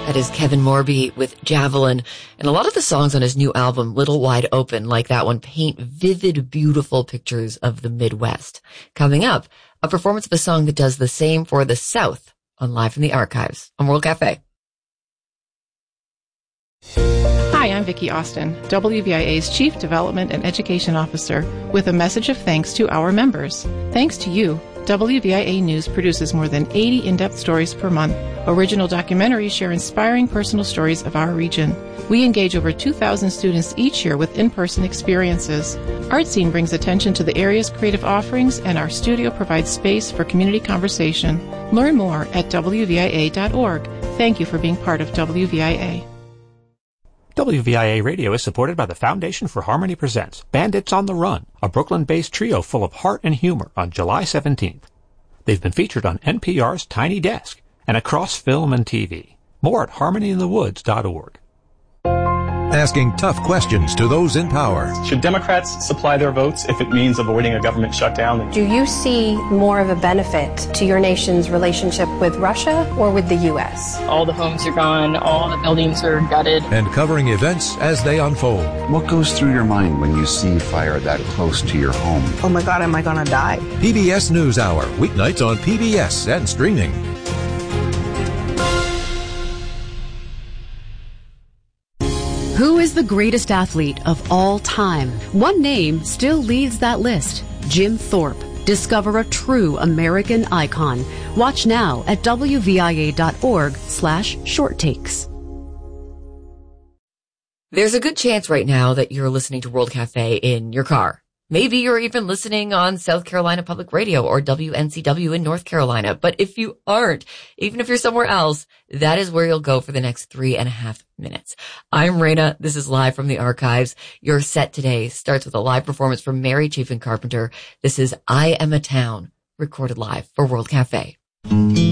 That is Kevin Morby with Javelin. And a lot of the songs on his new album, Little Wide Open, like that one, paint vivid, beautiful pictures of the Midwest. Coming up, a performance of a song that does the same for the South on Live from the Archives on World Cafe. Hi, I'm Vicki Austin, WVIA's Chief Development and Education Officer, with a message of thanks to our members. Thanks to you, WVIA News produces more than 80 in-depth stories per month. Original documentaries share inspiring personal stories of our region. We engage over 2,000 students each year with in-person experiences. ArtScene brings attention to the area's creative offerings, and our studio provides space for community conversation. Learn more at WVIA.org. Thank you for being part of WVIA. WVIA Radio is supported by the Foundation for Harmony Presents Bandits on the Run, a Brooklyn-based trio full of heart and humor on July 17th. They've been featured on NPR's Tiny Desk and across film and TV. More at harmonyinthewoods.org. Asking tough questions to those in power. Should Democrats supply their votes if it means avoiding a government shutdown? Do you see more of a benefit to your nation's relationship with Russia or with the U.S.? All the homes are gone, all the buildings are gutted. And covering events as they unfold. What goes through your mind when you see fire that close to your home? Oh my God, am I going to die? PBS NewsHour, weeknights on PBS and streaming. Who is the greatest athlete of all time? One name still leads that list. Jim Thorpe. Discover a true American icon. Watch now at WVIA.org/short takes. There's a good chance right now that you're listening to World Cafe in your car. Maybe you're even listening on South Carolina Public Radio or WNCW in North Carolina. But if you aren't, even if you're somewhere else, that is where you'll go for the next 3.5 minutes. I'm Raina. This is Live from the Archives. Your set today starts with a live performance from Mary Chapin Carpenter. This is I Am a Town, recorded live for World Cafe.